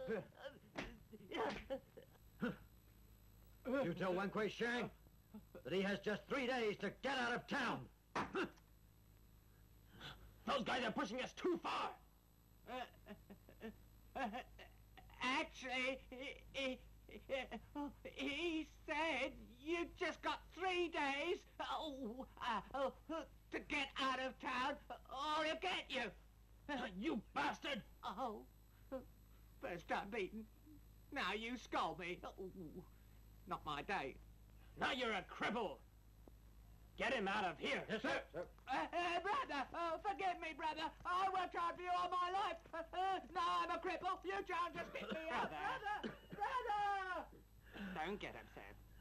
You tell Wen Kuei Sheng that he has just 3 days to get out of town. Those guys are pushing us too far. Actually, he said you just got 3 days to get out of town, or he'll get you. You bastard! Oh, first time beaten. Now you scold me. Oh, not my day. Now you're a cripple. Get him out of here. Yes, sir. Brother, forgive me, brother. I worked hard for you all my life. Now I'm a cripple. You can't just pick me up. Brother! Don't get upset.